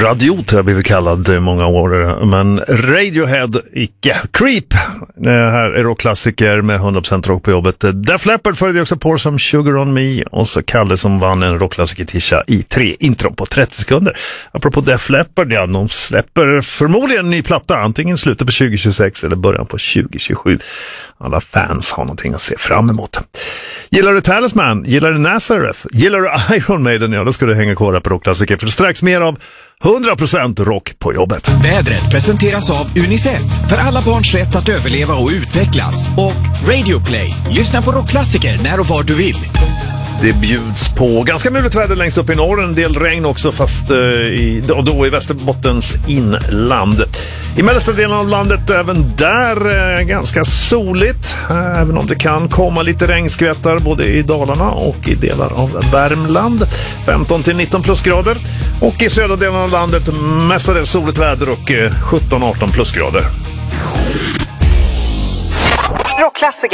radiot har jag blivit kallad i många år, men Radiohead icke. Creep, det här är rockklassiker med 100% rock på jobbet. Def Leppard följde också på som Sugar on Me, och så Kalle som vann en rockklassiker-tisha i 3 intron på 30 sekunder. Apropå Def Leppard, ja, de släpper förmodligen en ny platta, antingen slutet på 2026 eller början på 2027. Alla fans har någonting att se fram emot. Gillar du Talisman? Gillar du Nazareth? Gillar du Iron Maiden? Ja, då ska du hänga kvar på rockklassiker, för strax mer av 100% rock på jobbet. Vädret presenteras av UNICEF, för alla barns rätt att överleva och utvecklas. Och Radio Play, lyssna på rockklassiker när och var du vill. Det bjuds på ganska muligt väder längst upp i norr, en del regn också, fast då i Västerbottens inland. I mellersta delen av landet även där ganska soligt, även om det kan komma lite regnskvättar både i Dalarna och i delar av Värmland. 15-19 plusgrader, och i södra delen av landet mestadels soligt väder och 17-18 plusgrader. Rockklassiker